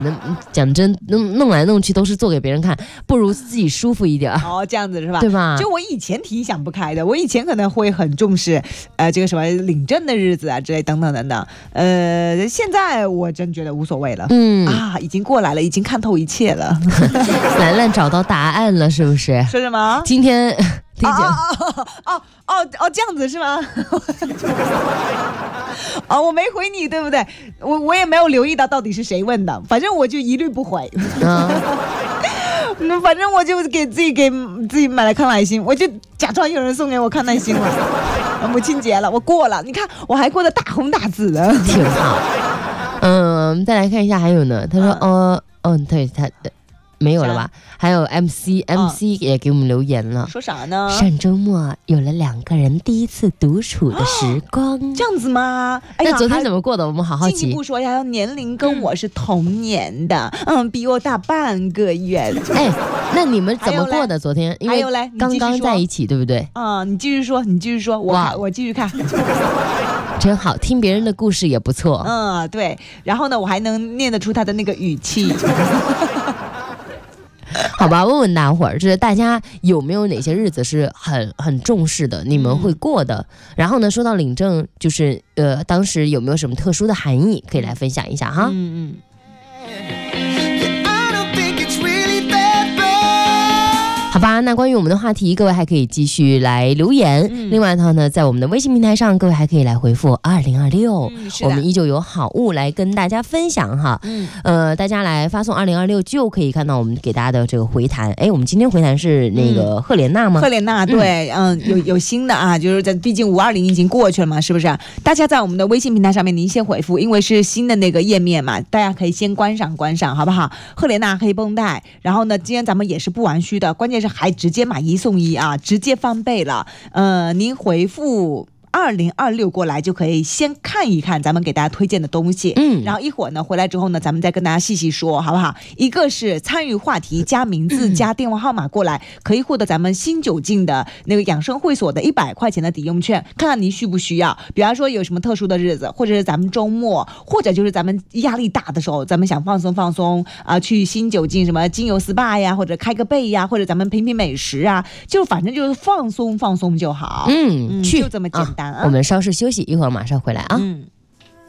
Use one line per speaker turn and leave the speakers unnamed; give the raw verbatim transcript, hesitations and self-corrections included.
讲真，弄弄来弄去都是做给别人看，不如自己舒服一点。
哦，这样子是吧？
对吧？
就我以前挺想不开的，我以前可能会很重视，呃，这个什么领证的日子啊之类等等等等。呃，现在我真觉得无所谓了。嗯啊，已经过来了，已经看透一切了。
兰兰找到答案了，是不是？
说什么？
今天听见
哦哦哦哦哦，这样子是吗？哦，我没回你，对不对？我我也没有留意到到底是谁问的，反正我就一律不回。嗯，反正我就给自己给自己买来康乃馨，我就假装有人送给我康乃馨了。母亲节了，我过了，你看我还过得大红大紫的，
挺好。嗯，再来看一下还有呢，他说，哦，嗯，对他。没有了吧？还有 M C，M C 也给我们留言了，
说啥呢？
上周末有了两个人第一次独处的时光，
这样子吗？
哎呀，那昨天怎么过的？我们好好奇。
进一步说呀，年龄跟我是同年的，嗯，比我大半个月。
哎，那你们怎么过的？昨天因为刚刚在一起，对不对？
啊，你继续说，你继续说，我我继续看。
真好，听别人的故事也不错。
嗯，对。然后呢，我还能念得出他的那个语气。
好吧，问问大伙儿，就是大家有没有哪些日子是很很重视的，你们会过的？嗯、然后呢，说到领证，就是呃，当时有没有什么特殊的含义，可以来分享一下哈。嗯嗯。好吧，那关于我们的话题，各位还可以继续来留言。嗯、另外的话呢，在我们的微信平台上，各位还可以来回复二零二六，我们依旧有好物来跟大家分享哈。嗯，呃，大家来发送二零二六就可以看到我们给大家的这个回弹。哎，我们今天回弹是那个赫莲娜吗？
赫莲娜，对，嗯，嗯有有新的啊，就是在毕竟五二零已经过去了嘛，是不是？大家在我们的微信平台上面，您先回复，因为是新的那个页面嘛，大家可以先观赏观赏，好不好？赫莲娜黑绷带，然后呢，今天咱们也是不玩虚的，关键是还直接买一送一啊，直接翻倍了。呃，您回复二零二六过来就可以先看一看咱们给大家推荐的东西，嗯，然后一会儿呢回来之后呢，咱们再跟大家细细说，好不好？一个是参与话题加名字加电话号码过来，可以获得咱们新酒进的那个养生会所的一百块钱的抵用券，看看您需不需要。比方说有什么特殊的日子，或者是咱们周末，或者就是咱们压力大的时候，咱们想放松放松啊、呃，去新酒进什么精油 S P A 呀，或者开个背呀，或者咱们品品美食啊，就反正就是放松放松就好。嗯，嗯去就这么简单。啊
啊、我们稍事休息，一会儿马上回来啊。嗯。